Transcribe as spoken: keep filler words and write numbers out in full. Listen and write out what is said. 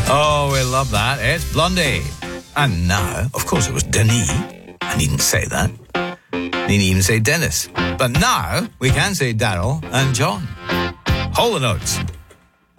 Oh, we love that. It's Blondie. And now, of course, it was Denis. I needn't say that. Needn't even say Dennis. But now we can say Daryl and John. Hold the notes.